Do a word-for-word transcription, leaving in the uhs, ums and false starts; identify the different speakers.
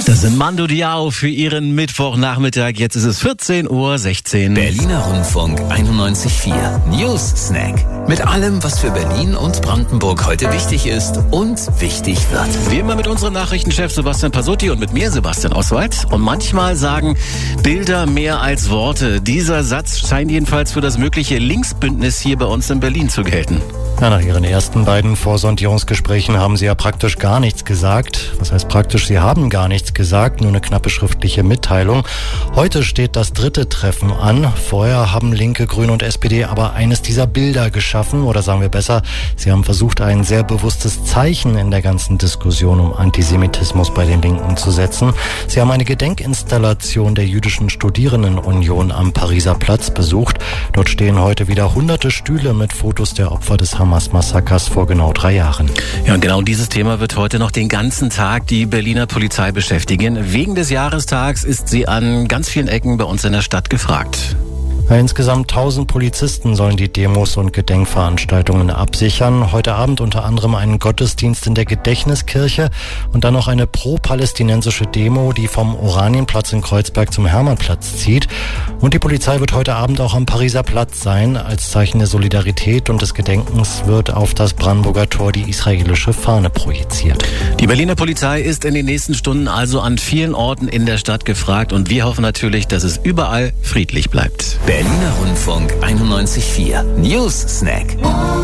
Speaker 1: Das sind Mando Diao für Ihren Mittwochnachmittag. Jetzt ist es vierzehn Uhr sechzehn.
Speaker 2: Berliner Rundfunk einundneunzig Komma vier News Snack. Mit allem, was für Berlin und Brandenburg heute wichtig ist und wichtig wird.
Speaker 1: Wie immer mit unserem Nachrichtenchef Sebastian Pasotti und mit mir Sebastian Oswald. Und manchmal sagen Bilder mehr als Worte. Dieser Satz scheint jedenfalls für das mögliche Linksbündnis hier bei uns in Berlin zu gelten.
Speaker 3: Ja, nach ihren ersten beiden Vorsondierungsgesprächen haben sie ja praktisch gar nichts gesagt. Was heißt praktisch? Sie haben gar nichts gesagt, nur eine knappe schriftliche Mitteilung. Heute steht das dritte Treffen an. Vorher haben Linke, Grüne und S P D aber eines dieser Bilder geschaffen. Oder sagen wir besser, sie haben versucht, ein sehr bewusstes Zeichen in der ganzen Diskussion um Antisemitismus bei den Linken zu setzen. Sie haben eine Gedenkinstallation der jüdischen Studierendenunion am Pariser Platz besucht. Dort stehen heute wieder hunderte Stühle mit Fotos der Opfer des Hamas-Massakers vor genau drei Jahren.
Speaker 1: Ja, und genau dieses Thema wird heute noch den ganzen Tag die Berliner Polizei beschäftigen. Wegen des Jahrestags ist sie an ganz vielen Ecken bei uns in der Stadt gefragt.
Speaker 3: Ja, insgesamt tausend Polizisten sollen die Demos und Gedenkveranstaltungen absichern. Heute Abend unter anderem einen Gottesdienst in der Gedächtniskirche und dann noch eine pro-palästinensische Demo, die vom Oranienplatz in Kreuzberg zum Hermannplatz zieht. Und die Polizei wird heute Abend auch am Pariser Platz sein. Als Zeichen der Solidarität und des Gedenkens wird auf das Brandenburger Tor die israelische Fahne projiziert.
Speaker 1: Die Berliner Polizei ist in den nächsten Stunden also an vielen Orten in der Stadt gefragt und wir hoffen natürlich, dass es überall friedlich bleibt.
Speaker 2: Berliner Rundfunk einundneunzig Komma vier News Snack.